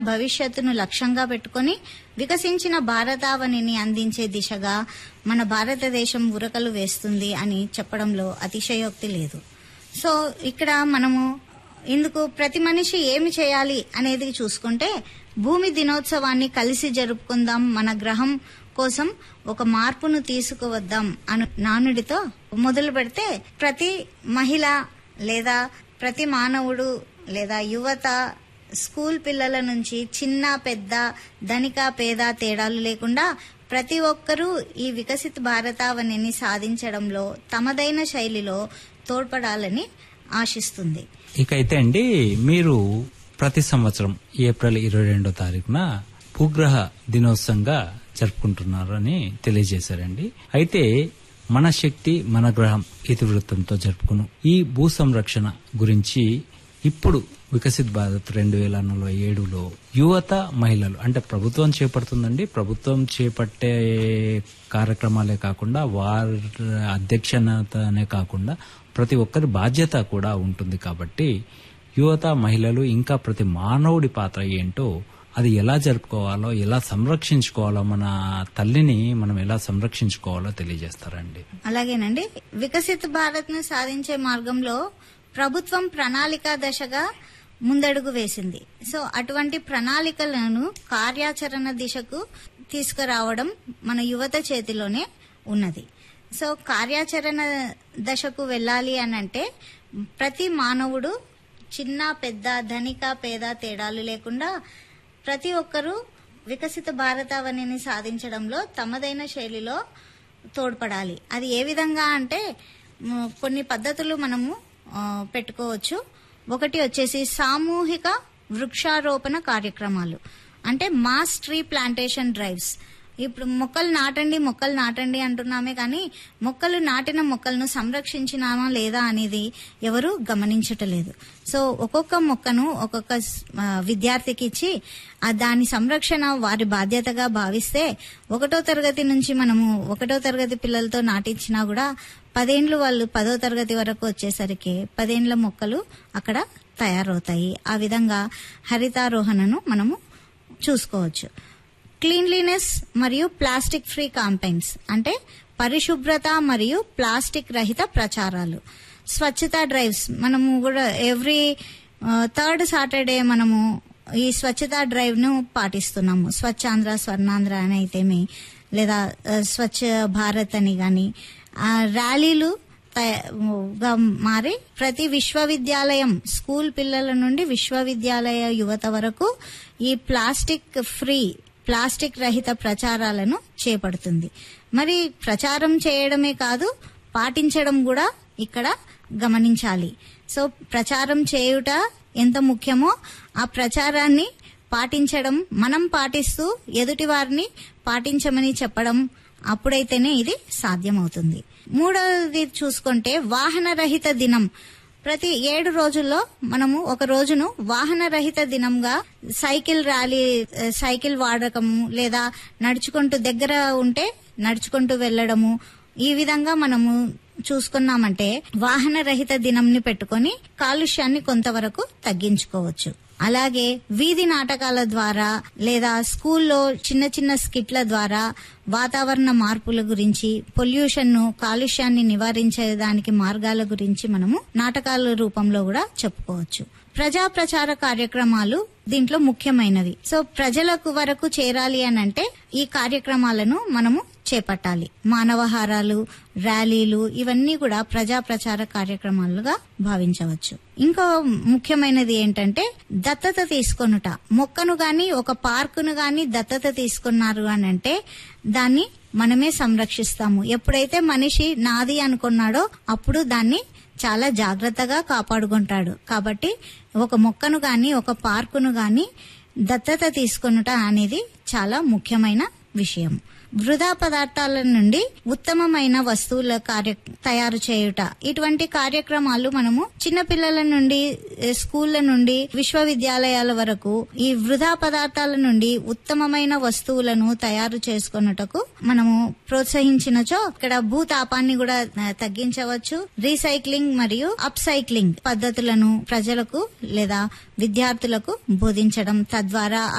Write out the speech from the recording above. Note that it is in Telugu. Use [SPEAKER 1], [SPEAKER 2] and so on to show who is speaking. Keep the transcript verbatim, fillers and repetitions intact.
[SPEAKER 1] భవిష్యత్తును లక్ష్యంగా పెట్టుకుని వికసించిన భారతావనిని అందించే దిశగా మన భారతదేశం ఉరకలు వేస్తుంది అని చెప్పడంలో అతిశయోక్తి లేదు. సో ఇక్కడ మనము ఇందుకు ప్రతి మనిషి ఏమి చేయాలి అనేది చూసుకుంటే, భూమి దినోత్సవాన్ని కలిసి జరుపుకుందాం, మన గ్రహం కోసం ఒక మార్పును తీసుకువద్దాం అను నానుడితో మొదలు పెడితే ప్రతి మహిళ లేదా ప్రతి మానవుడు లేదా యువత, స్కూల్ పిల్లల నుంచి చిన్న పెద్ద, ధనిక పేద తేడాలు లేకుండా ప్రతి ఒక్కరూ ఈ వికసిత భారతావనిని సాధించడంలో తమదైన శైలిలో తోడ్పడాలని ఆశిస్తుంది.
[SPEAKER 2] ఇకైతే అండి, మీరు ప్రతి సంవత్సరం ఏప్రిల్ ఇరవై రెండో తారీఖున భూగ్రహ దినోత్సవంగా జరుపుకుంటున్నారని తెలియజేశారండి. అయితే మన శక్తి మన గ్రహం ఇతివృత్తంతో జరుపుకును ఈ భూ సంరక్షణ గురించి ఇప్పుడు వికసిత్ భారత్ రెండు వేల నలభై ఏడులో యువత, మహిళలు అంటే ప్రభుత్వం చేపడుతుందండి. ప్రభుత్వం చేపట్టే కార్యక్రమాలే కాకుండా వారి అధ్యక్షతనే కాకుండా ప్రతి ఒక్కరి బాధ్యత కూడా ఉంటుంది. కాబట్టి యువత, మహిళలు ఇంకా ప్రతి మానవుడి పాత్ర ఏంటో, అది ఎలా జరుపుకోవాలో, ఎలా సంరక్షించుకోవాలో, మన తల్లిని మనం ఎలా సంరక్షించుకోవాలో తెలియజేస్తారండి.
[SPEAKER 1] అలాగేనండి, వికసిత భారత్ ను సాధించే మార్గంలో ప్రభుత్వం ప్రణాళిక దశగా ముందడుగు వేసింది. సో అటువంటి ప్రణాళికలను కార్యాచరణ దిశకు తీసుకురావడం మన యువత చేతిలోనే ఉన్నది. సో కార్యాచరణ దశకు వెళ్ళాలి అనంటే ప్రతి మానవుడు చిన్న పెద్ద, ధనిక పేద తేడాలు లేకుండా ప్రతి ఒక్కరూ వికసిత భారతావనిని సాధించడంలో తమదైన శైలిలో తోడ్పడాలి. అది ఏ విధంగా అంటే కొన్ని పద్ధతులు మనము పెట్టుకోవచ్చు. ఒకటి వచ్చేసి సామూహిక వృక్షారోపణ కార్యక్రమాలు, అంటే మాస్ ట్రీ ప్లాంటేషన్ డ్రైవ్స్. ఇప్పుడు మొక్కలు నాటండి మొక్కలు నాటండి అంటున్నామే కానీ మొక్కలు నాటిన మొక్కలను సంరక్షించినామా లేదా అనేది ఎవరు గమనించటలేదు. సో ఒక్కొక్క మొక్కను ఒక్కొక్క విద్యార్థికి ఇచ్చి దాని సంరక్షణ వారి బాధ్యతగా భావిస్తే ఒకటో తరగతి నుంచి మనము ఒకటో తరగతి పిల్లలతో నాటించినా కూడా పదేండ్లు వాళ్ళు పదో తరగతి వరకు వచ్చేసరికి పదేండ్ల మొక్కలు అక్కడ తయారవుతాయి. ఆ విధంగా హరితారోహణను మనము చూసుకోవచ్చు. క్లీన్లీనెస్ మరియు ప్లాస్టిక్ ఫ్రీ క్యాంపెయిన్స్, అంటే పరిశుభ్రత మరియు ప్లాస్టిక్ రహిత ప్రచారాలు. స్వచ్ఛతా డ్రైవ్స్ మనము కూడా ఎవ్రీ థర్డ్ సాటర్డే మనము ఈ స్వచ్ఛతా డ్రైవ్ ను పాటిస్తున్నాము. స్వచ్ఛాంధ్ర, స్వర్ణాంధ్ర అని అయితేమి, లేదా స్వచ్ఛ భారత్ అని గాని ర్యాలీలు మారి ప్రతి విశ్వవిద్యాలయం, స్కూల్ పిల్లల నుండి విశ్వవిద్యాలయ యువత వరకు ఈ ప్లాస్టిక్ ఫ్రీ, ప్లాస్టిక్ రహిత ప్రచారాలను చేపడుతుంది. మరి ప్రచారం చేయడమే కాదు, పాటించడం కూడా ఇక్కడ గమనించాలి. సో ప్రచారం చేయుట ఎంత ముఖ్యమో ఆ ప్రచారాన్ని పాటించడం, మనం పాటిస్తూ ఎదుటి వారిని పాటించమని చెప్పడం, అప్పుడైతేనే ఇది సాధ్యమవుతుంది. మూడవది చూసుకుంటే వాహన రహిత దినం. ప్రతి ఏడు రోజుల్లో మనము ఒక రోజును వాహన రహిత దినంగా సైకిల్ ర్యాలీ, సైకిల్ వాడకము, లేదా నడుచుకుంటూ దగ్గర ఉంటే నడుచుకుంటూ వెళ్లడము, ఈ విధంగా మనము చూసుకున్నామంటే వాహన రహిత దినంని పెట్టుకుని కాలుష్యాన్ని కొంతవరకు తగ్గించుకోవచ్చు. అలాగే వీధి నాటకాల ద్వారా లేదా స్కూల్లో చిన్న చిన్న స్కిట్ల ద్వారా వాతావరణ మార్పుల గురించి, పొల్యూషన్ ను, కాలుష్యాన్ని నివారించేదానికి మార్గాల గురించి మనము నాటకాల రూపంలో కూడా చెప్పుకోవచ్చు. ప్రజా ప్రచార కార్యక్రమాలు దీంట్లో ముఖ్యమైనవి. సో ప్రజలకు వరకు చేరాలి అనంటే ఈ కార్యక్రమాలను మనము చేపట్టాలి. మానవహారాలు, ర్యాలీలు ఇవన్నీ కూడా ప్రజా ప్రచార కార్యక్రమాలుగా భావించవచ్చు. ఇంకో ముఖ్యమైనది ఏంటంటే దత్తత తీసుకొనుట. మొక్కను గాని ఒక పార్కును గాని దత్తత తీసుకున్నారు అని అంటే దాన్ని మనమే సంరక్షిస్తాము. ఎప్పుడైతే మనిషి నాది అనుకున్నాడో అప్పుడు దాన్ని చాలా జాగ్రత్తగా కాపాడుకుంటాడు. కాబట్టి ఒక మొక్కను గాని ఒక పార్కును గాని దత్తత తీసుకొనుట అనేది చాలా ముఖ్యమైన విషయం. వృధా పదార్థాల నుండి ఉత్తమమైన వస్తువుల కార్య తయారు చేయుట, ఇటువంటి కార్యక్రమాలు మనము చిన్నపిల్లల నుండి స్కూళ్ల నుండి విశ్వవిద్యాలయాల వరకు ఈ వృధా పదార్థాల నుండి ఉత్తమమైన వస్తువులను తయారు చేసుకొనుటకు మనము ప్రోత్సహించినచో ఇక్కడ భూతాపాన్ని కూడా తగ్గించవచ్చు. రీసైక్లింగ్ మరియు అప్ సైక్లింగ్ పద్ధతులను ప్రజలకు లేదా విద్యార్థులకు బోధించడం, తద్వారా